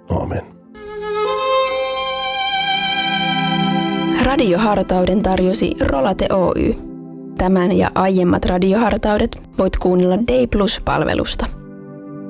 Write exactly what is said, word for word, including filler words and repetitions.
Aamen. Radiohartauden tarjosi Rolate Oy. Tämän ja aiemmat radiohartaudet voit kuunnella Day Plus-palvelusta.